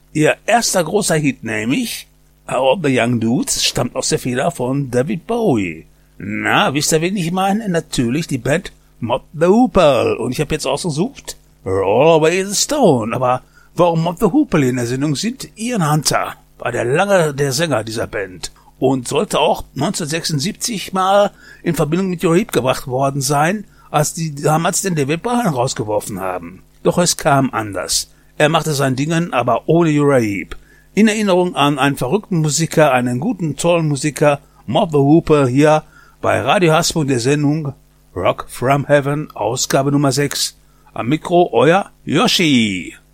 Ihr erster großer Hit, nämlich All the Young Dudes, stammt aus der Feder von David Bowie. Na, wisst ihr, wen ich meine? Natürlich die Band Mott the Hoople. Und ich habe jetzt ausgesucht Roll Away the Stone. Aber warum Mott the Hoople in der Sendung sind? Ian Hunter war der Sänger dieser Band und sollte auch 1976 mal in Verbindung mit Uriah Heep gebracht worden sein, als die damals den David Bowie rausgeworfen haben. Doch es kam anders. Er machte sein Dingen, aber ohne Uriah Heep. In Erinnerung an einen verrückten Musiker, einen guten, tollen Musiker, Mott the Hoople, hier bei Radio Hasbro in der Sendung Rock from Heaven, Ausgabe Nummer 6. Am Mikro euer Yoshi.